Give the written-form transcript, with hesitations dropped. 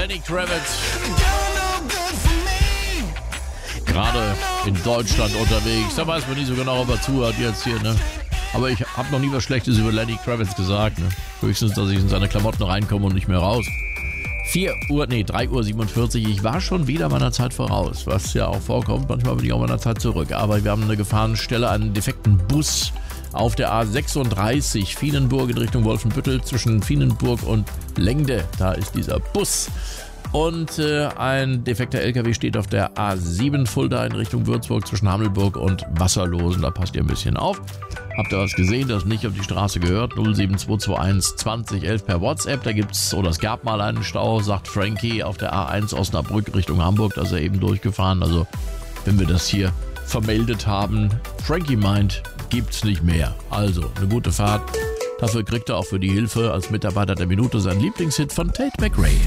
Lenny Kravitz. Gerade in Deutschland unterwegs. Da weiß man nicht so genau, ob er zuhört jetzt hier, ne? Aber ich habe noch nie was Schlechtes über Lenny Kravitz gesagt, ne? Höchstens, dass ich in seine Klamotten reinkomme und nicht mehr raus. 3:47 Uhr. Ich war schon wieder meiner Zeit voraus, was ja auch vorkommt. Manchmal bin ich auch meiner Zeit zurück. Aber wir haben eine Gefahrenstelle, einen defekten Bus auf der A36 Fienenburg in Richtung Wolfenbüttel zwischen Fienenburg und Lengde. Da ist dieser Bus. Und ein defekter LKW steht auf der A7 Fulda in Richtung Würzburg zwischen Hammelburg und Wasserlosen. Da passt ihr ein bisschen auf. Habt ihr was gesehen, das nicht auf die Straße gehört? 07221 20 11 per WhatsApp. Da gibt's, oder es gab mal einen Stau, sagt Frankie, auf der A1 Osnabrück Richtung Hamburg. Da ist er eben durchgefahren. Also, wenn wir das hier vermeldet haben, Frankie meint, gibt's nicht mehr. Also, eine gute Fahrt. Dafür kriegt er auch für die Hilfe als Mitarbeiter der Minute seinen Lieblingshit von Tate McRae.